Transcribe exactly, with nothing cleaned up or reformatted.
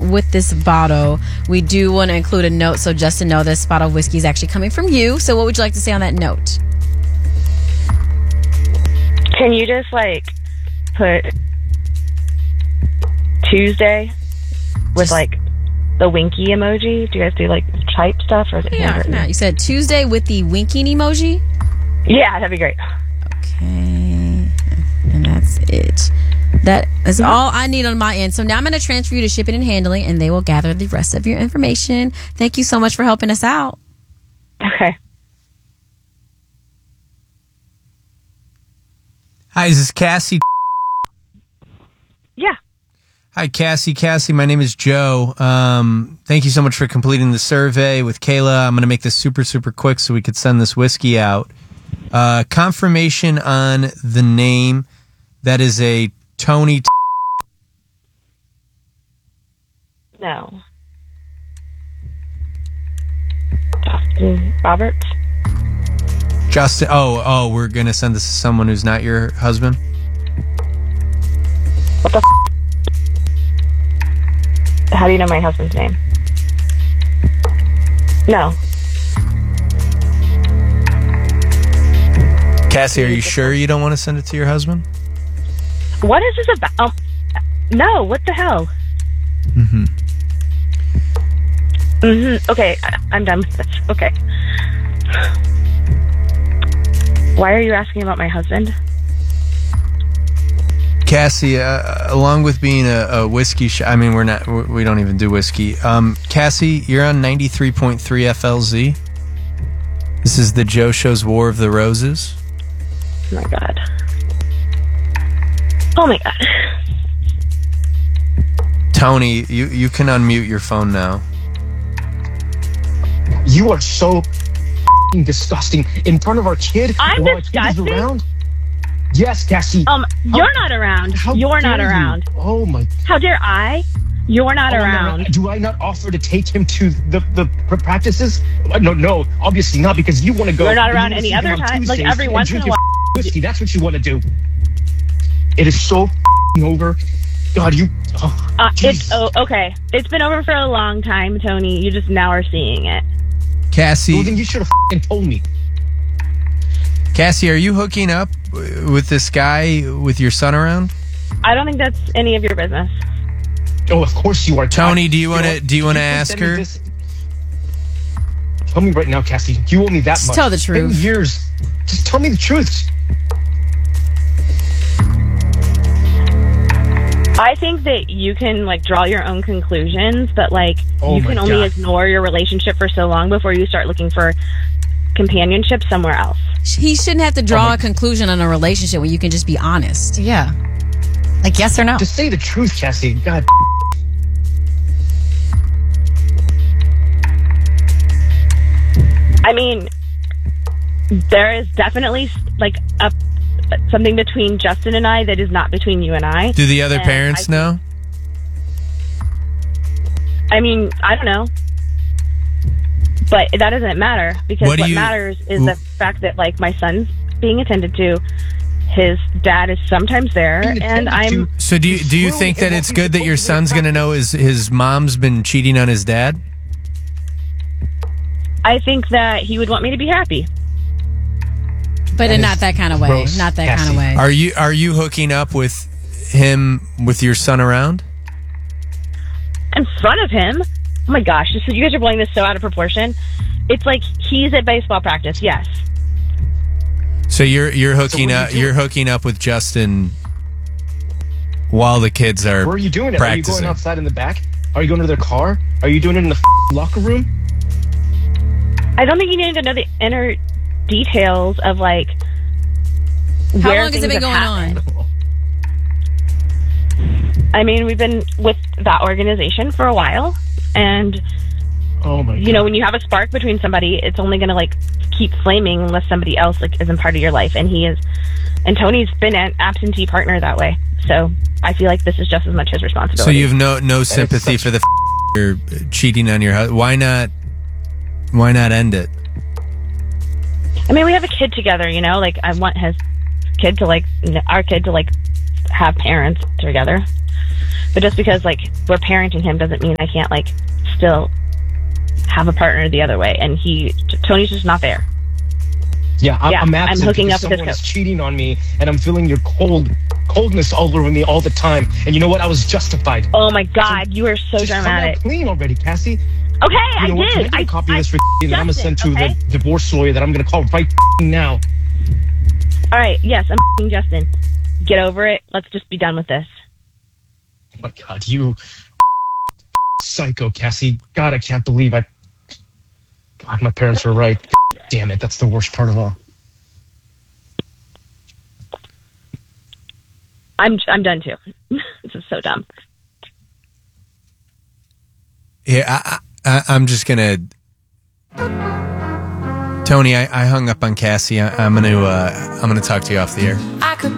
with this bottle, we do want to include a note so Justin know this bottle of whiskey is actually coming from you. So what would you like to say on that note? Can you just, like, put Tuesday with, just, like, the winky emoji? Do you guys do, like, type stuff? Or is it yeah, handwritten? no, you said Tuesday with the winking emoji? Yeah, that'd be great. Okay. And that's it. That is all I need on my end. So now I'm going to transfer you to shipping and handling, and they will gather the rest of your information. Thank you so much for helping us out. Okay. Hi, is this Cassie? Yeah. Hi, Cassie. Cassie, my name is Joe. Um, thank you so much for completing the survey with Kayla. I'm going to make this super, super quick so we could send this whiskey out. Uh, confirmation on the name. That is a Tony. No. Justin Roberts? Justin. Oh, oh, we're going to send this to someone who's not your husband? What the f***? How do you know my husband's name? No. Cassie, are you sure you don't want to send it to your husband? What is this about? Um, no, what the hell? Mm-hmm. Mm-hmm. Okay, I- I'm done with this. Okay. Why are you asking about my husband? Cassie, uh, along with being a, a whiskey, sh- I mean, we're not, we don't even do whiskey. Um, Cassie, you're on ninety-three point three F L Z. This is the Joe Show's War of the Roses. Oh my god. Oh my god. Tony, you, you can unmute your phone now. You are so f***ing disgusting in front of our kid. I'm while our kid is disgusting? around. Yes, Cassie. Um, you're not around. How You're not dare you? around. Oh my. How dare I? You're not Oh, no, no. around. Do I not offer to take him to the the pr- practices? Uh, No, no, obviously not, because you want to go. You're not you around wanna any see him other on time. Like, Tuesdays every and once in drink a your while. whiskey. That's what you want to do. It is so f***ing over. God, you. Oh, Uh, jeez. it's oh, okay. It's been over for a long time, Tony. You just now are seeing it. Cassie, Well, then you should have f***ing told me. Cassie, are you hooking up with this guy with your son around? I don't think that's any of your business. Oh, of course you are. Tony, God, do you want know to what? do you want to Can ask send me her? this? Tell me right now, Cassie. You owe me that Just much. tell the It's been truth. years. Just tell me the truth. I think that you can like draw your own conclusions, but like Oh you my can only God. ignore your relationship for so long before you start looking for companionship somewhere else. He shouldn't have to draw Oh my- a conclusion on a relationship when you can just be honest. Yeah. Like, yes or no? Just say the truth, Cassie. God. I mean, there is definitely like a something between Justin and I that is not between you and I. Do the other And parents I- know? I mean, I don't know. But that doesn't matter because What what, do you- matters is the fact that like my son's being attended to, his dad is sometimes there, Being and attended I'm to. So do you do you True, think and that what it's he's good that your supposed to son's do going to know his his mom's been cheating on his dad? I think that he would want me to be happy. But That in is not that kind of way. gross, Not that kind of Cassie. way. Are you are you hooking up with him with your son around? In front of him. Oh my gosh, this, you guys are blowing this so out of proportion. It's like he's at baseball practice, yes. So you're you're hooking what are you up doing? you're hooking up with Justin while the kids are Where are you doing it? Are you practicing. going outside in the back? Are you going to their car? Are you doing it in the f- locker room? I don't think you need to know the inner details of like How where long has it things been have going happened. on? I mean, we've been with that organization for a while, and Oh my God. you know, when you have a spark between somebody, it's only going to like keep flaming unless somebody else like isn't part of your life. And he is, and Tony's been an absentee partner that way. So I feel like this is just as much his responsibility. So you have no no sympathy such- for the f- you're cheating on your husband. Why not why not end it? I mean, we have a kid together. You know, like I want his kid to like n- our kid to like have parents together. But just because like we're parenting him doesn't mean I can't like still have a partner the other way. And he, Tony's just not there. Yeah, I'm, Yeah, I'm I'm absent hooking because up with this someone is coach. cheating on me, and I'm feeling your cold coldness all over me all the time. And you know what? I was justified. Oh my God, you are so Just come dramatic. out clean already, Cassie. Okay, You I know what? Can I did. get a I copy I, of this for that I'm gonna send to Justin, okay? the divorce lawyer that I'm gonna call right now. All right, yes, I'm f***ing Justin. Get over it. Let's just be done with this. Oh my God, you psycho, Cassie. God, I can't believe I. God, my parents were right. Damn it, that's the worst part of all. I'm I'm done too. This is so dumb. Yeah, I, I, I'm just gonna. Tony, I, I hung up on Cassie. I, I'm gonna uh, I'm gonna talk to you off the air. I could